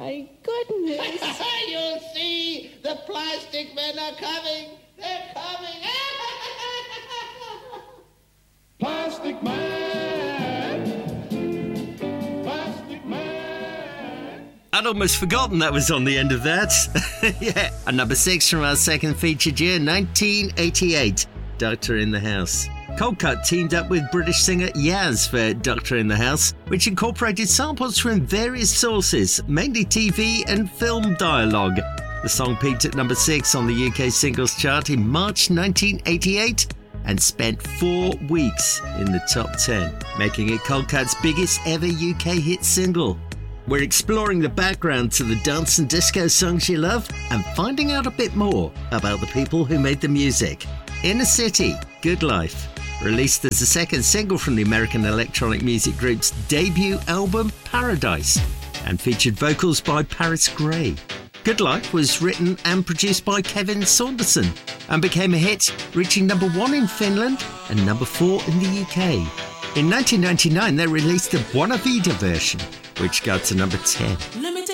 my goodness. You'll see, the Plastic Men are coming. They're coming. Plastic Man. Plastic Man. I'd almost forgotten that was on the end of that. Yeah. And number 6 from our second featured year, 1988, Doctor in the House. Coldcut teamed up with British singer Yaz for Doctor in the House, which incorporated samples from various sources, mainly TV and film dialogue. The song peaked at number 6 on the UK singles chart in March 1988 and spent 4 weeks in the top 10, making it Coldcut's biggest ever UK hit single. We're exploring the background to the dance and disco songs you love and finding out a bit more about the people who made the music. Inner City, Good Life, released as the second single from the American electronic music group's debut album Paradise, and featured vocals by Paris Grey. Good Life was written and produced by Kevin Saunderson and became a hit, reaching number 1 in Finland and number 4 in the UK. In 1999, they released the Buona Vita version, which got to number 10.